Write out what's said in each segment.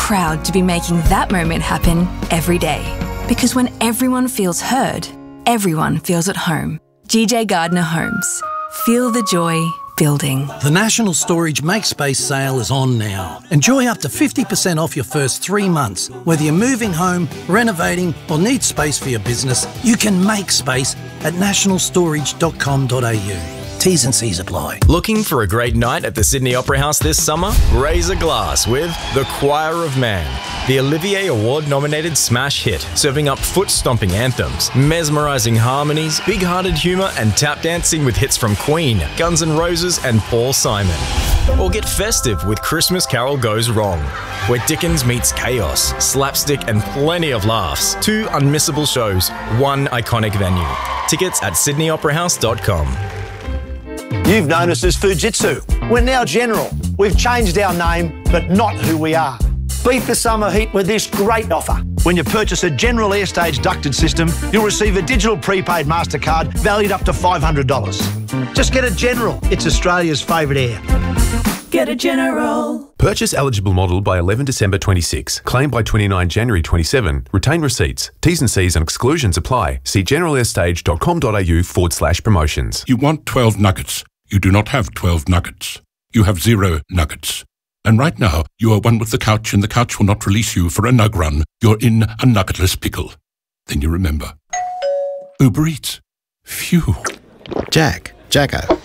proud to be making that moment happen every day. Because when everyone feels heard, everyone feels at home. GJ Gardner Homes. Feel the joy building. The National Storage Make Space sale is on now. Enjoy up to 50% off your first 3 months. Whether you're moving home, renovating or need space for your business, you can make space at nationalstorage.com.au. T's and C's apply. Looking for a great night at the Sydney Opera House this summer? Raise a glass with The Choir of Man, the Olivier Award-nominated smash hit, serving up foot-stomping anthems, mesmerising harmonies, big-hearted humour and tap dancing with hits from Queen, Guns N' Roses and Paul Simon. Or get festive with Christmas Carol Goes Wrong, where Dickens meets chaos, slapstick and plenty of laughs. 2 unmissable shows, 1 iconic venue. Tickets at sydneyoperahouse.com. You've known us as Fujitsu. We're now General. We've changed our name, but not who we are. Beat the summer heat with this great offer. When you purchase a General Airstage ducted system, you'll receive a digital prepaid MasterCard valued up to $500. Just get a General. It's Australia's favourite air. Get a General. Purchase eligible model by 11 December 26. Claim by 29 January 27. Retain receipts. T's and C's and exclusions apply. See generalairstage.com.au/promotions. You want 12 nuggets. You do not have 12 nuggets. You have 0 nuggets. And right now, you are one with the couch and the couch will not release you for a nug run. You're in a nuggetless pickle. Then you remember. Uber Eats. Phew. Jacko.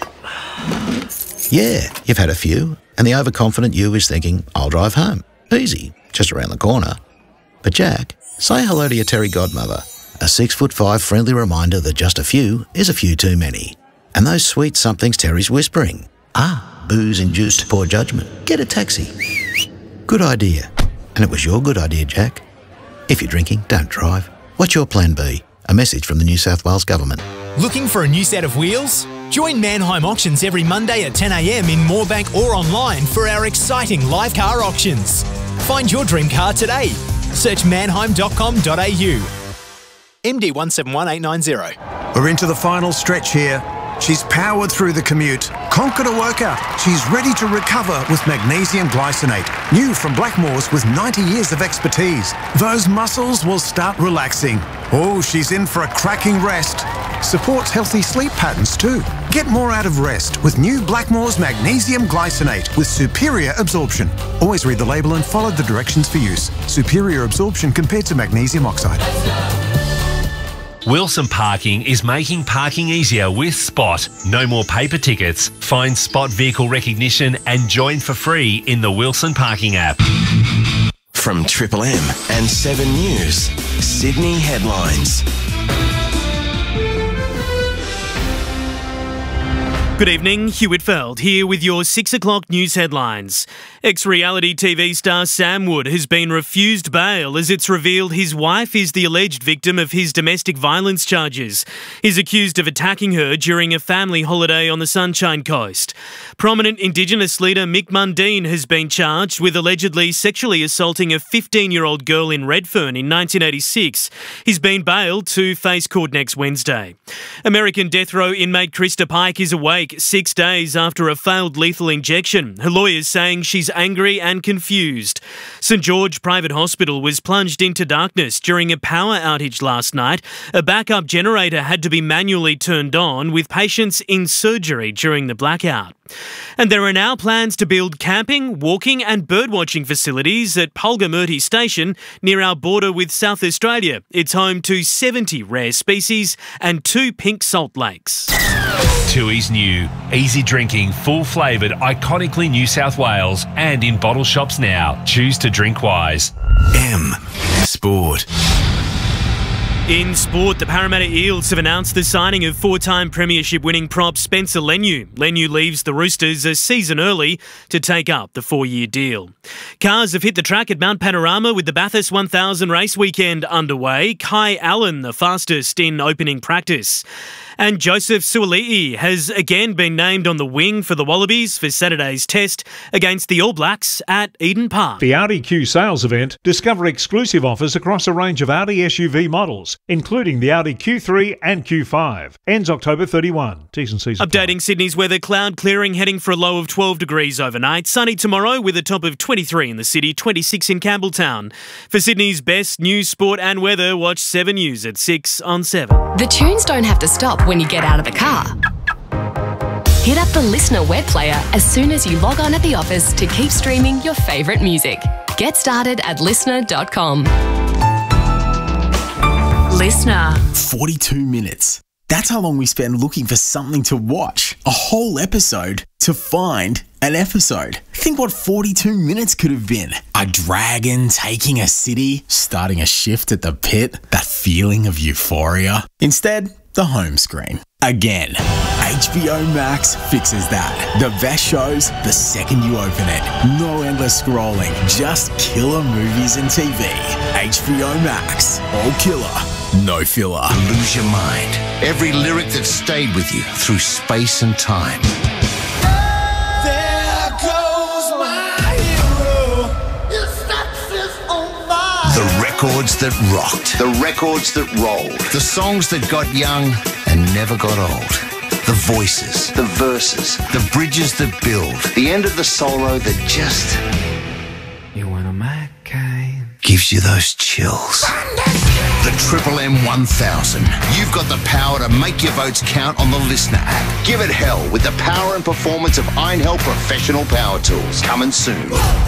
Yeah, you've had a few, and the overconfident you is thinking, I'll drive home. Easy, just around the corner. But Jack, say hello to your Terry godmother. A 6'5" friendly reminder that just a few is a few too many. And those sweet somethings Terry's whispering. Booze-induced poor judgment. Get a taxi. Good idea. And it was your good idea, Jack. If you're drinking, don't drive. What's your plan B? A message from the New South Wales Government. Looking for a new set of wheels? Join Mannheim Auctions every Monday at 10 a.m. in Moorebank or online for our exciting live car auctions. Find your dream car today. Search mannheim.com.au. MD 171890. We're into the final stretch here. She's powered through the commute, conquered a workout. She's ready to recover with magnesium glycinate. New from Blackmores with 90 years of expertise. Those muscles will start relaxing. Oh, she's in for a cracking rest. Supports healthy sleep patterns too. Get more out of rest with new Blackmores Magnesium Glycinate with superior absorption. Always read the label and follow the directions for use. Superior absorption compared to magnesium oxide. Wilson Parking is making parking easier with Spot. No more paper tickets. Find Spot vehicle recognition and join for free in the Wilson Parking app. From Triple M and 7 News, Sydney headlines. Good evening, Hugh Whitfeld here with your 6 o'clock news headlines. Ex-reality TV star Sam Wood has been refused bail as it's revealed his wife is the alleged victim of his domestic violence charges. He's accused of attacking her during a family holiday on the Sunshine Coast. Prominent Indigenous leader Mick Mundine has been charged with allegedly sexually assaulting a 15-year-old girl in Redfern in 1986. He's been bailed to face court next Wednesday. American death row inmate Krista Pike is awake 6 days after a failed lethal injection. Her lawyers saying she's angry and confused. St George Private Hospital was plunged into darkness during a power outage last night. A backup generator had to be manually turned on with patients in surgery during the blackout. And there are now plans to build camping, walking and birdwatching facilities at Pulgamurty Station near our border with South Australia. It's home to 70 rare species and 2 pink salt lakes. Tooheys New. Easy drinking, full flavoured, iconically New South Wales and in bottle shops now. Choose to drink wise. M Sport. In sport, the Parramatta Eels have announced the signing of 4-time premiership winning prop Spencer Leniu. Leniu leaves the Roosters a season early to take up the 4-year deal. Cars have hit the track at Mount Panorama with the Bathurst 1000 race weekend underway. Kai Allen, the fastest in opening practice. And Joseph Suoli'i has again been named on the wing for the Wallabies for Saturday's test against the All Blacks at Eden Park. The Audi Q sales event. Discover exclusive offers across a range of Audi SUV models, including the Audi Q3 and Q5. Ends October 31. T's and C's apply. Updating Sydney's weather, cloud clearing, heading for a low of 12 degrees overnight. Sunny tomorrow with a top of 23 in the city, 26 in Campbelltown. For Sydney's best news, sport and weather, watch 7 News at 6 on 7. The tunes don't have to stop when you get out of the car. Hit up the Listener web player as soon as you log on at the office to keep streaming your favourite music. Get started at listener.com. Listener. 42 minutes. That's how long we spend looking for something to watch. A whole episode to find an episode. Think what 42 minutes could have been. A dragon taking a city, starting a shift at the pit, that feeling of euphoria. Instead, the home screen. Again, HBO Max fixes that. The best shows the second you open it. No endless scrolling, just killer movies and TV. HBO Max, all killer, no filler. Lose your mind. Every lyric that stayed with you through space and time. There goes my hero. His success on fire. The records that rocked. The records that rolled. The songs that got young and never got old. The voices, the verses, the bridges that build. The end of the solo that just... You want a Mac-Cane? Gives you those chills. The Triple M 1000. You've got the power to make your votes count on the Listener app. Give it hell with the power and performance of Iron Hell Professional Power Tools. Coming soon.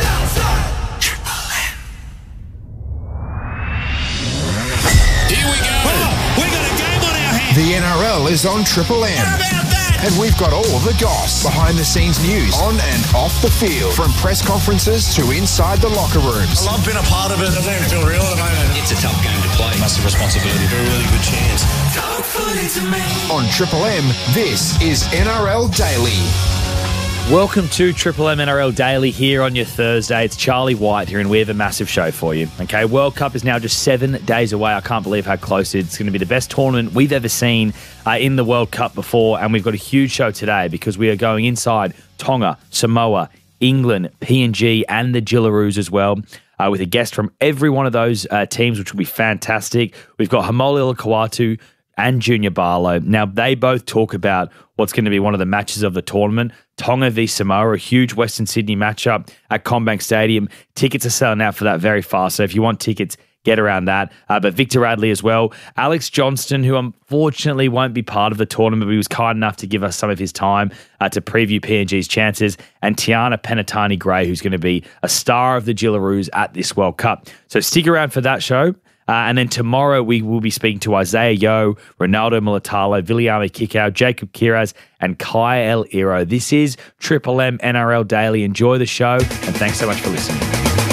The NRL is on Triple M. And we've got all the goss, behind-the-scenes news, on and off the field, from press conferences to inside the locker rooms. I love being a part of it. I don't even feel real at the moment. It's a tough game to play. Massive responsibility. A really good chance. On Triple M, this is NRL Daily. Welcome to Triple M NRL Daily here on your Thursday. It's Charlie White here, and we have a massive show for you. Okay, World Cup is now just 7 days away. I can't believe how close it is. It's going to be the best tournament we've ever seen in the World Cup before, and we've got a huge show today because we are going inside Tonga, Samoa, England, PNG, and the Jillaroos as well, with a guest from every one of those teams, which will be fantastic. We've got Haumole Olakau'atu and Junior Barlow. Now, they both talk about what's going to be one of the matches of the tournament. Tonga v Samoa, a huge Western Sydney matchup at CommBank Stadium. Tickets are selling out for that very fast, so if you want tickets, get around that. But Victor Radley as well. Alex Johnston, who unfortunately won't be part of the tournament, but he was kind enough to give us some of his time to preview PNG's chances. And Tiana Penatani-Gray, who's going to be a star of the Jillaroos at this World Cup. So stick around for that show. And then tomorrow we will be speaking to Isaiah Yeo, Ronaldo Mulatalo, Viliame Kikau, Jacob Kiraz, and Kai El Iro. This is Triple M NRL Daily. Enjoy the show, and thanks so much for listening.